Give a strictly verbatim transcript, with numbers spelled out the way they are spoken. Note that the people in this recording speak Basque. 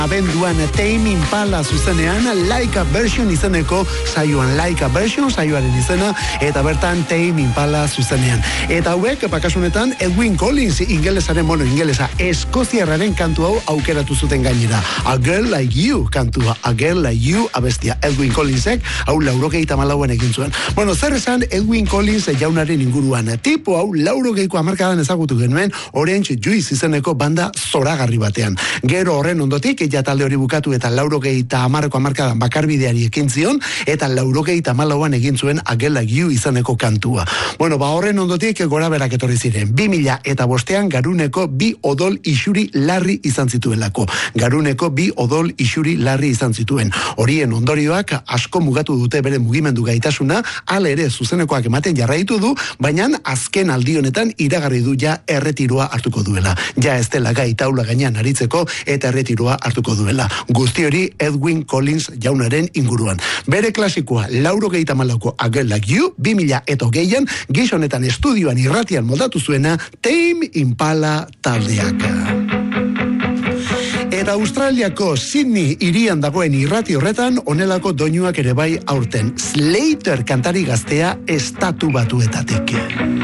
Abenduan Tame Impala zuzenean Laika Version izeneko saioan, Laika Version saioaren izena, eta bertan Tame Impala zuzenean. Eta hauek, bakasunetan, Edwyn Collins ingelesaren, bueno, ingelesa, eskoziarraren kantu hau aukeratu zuten gainera. A Girl Like You kantua, A Girl Like You abestia. Edwyn Collinsek, hau laurogeita malauan egin zuen. Bueno, zer esan Edwyn Collins jaunaren inguruan. Tipo hau laurogeiko hamarkadan ezagutu genuen Orange Juice izeneko banda zoragarri batean. Gero horren ondotik, ja talde hori bukatu eta laurogeita hamarko hamarkadan bakarbideari ekin zion, eta laurogeita malauan egin zuen A Girl Like You izeneko kantua. Bueno, ba horren ondotik gora berak etorri ziren. Bi mila eta bostean Garuneko bi odol isuri larri izan zituelako. Garuneko bi odol isuri larri izan zituen. Horien ondorioak asko mugatu dute bere mugimendu gaitasuna, hala ere zuzenekoak ematen jarraitu du, baina azken aldi honetan iragarri du ja erretiroa hartuko duela. Ja ez dela gai taula gainean aritzeko eta erretiroa hartuko duela. Guzti hori Edwyn Collins jaunaren inguruan. Bere klasikoa laurogeita malauko A Girl Like You, bi mila eta hogeian, gizonetan estudioan irratian moldatu zuena Tame Impala taldeak. Eta Australiako Sydney hirian dagoen irrati horretan honelako doinuak ere bai aurten. Slater kantari gaztea estatu batuetatik.